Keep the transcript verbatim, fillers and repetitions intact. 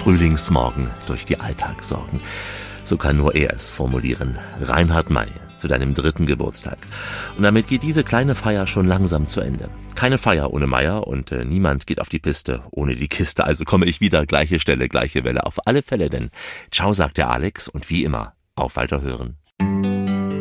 Frühlingsmorgen durch die Alltagssorgen. So kann nur er es formulieren. Reinhard May, zu deinem dritten Geburtstag. Und damit geht diese kleine Feier schon langsam zu Ende. Keine Feier ohne Meier und äh, niemand geht auf die Piste ohne die Kiste. Also komme ich wieder, gleiche Stelle, gleiche Welle. Auf alle Fälle denn. Ciao, sagt der Alex und wie immer, auf Weiterhören.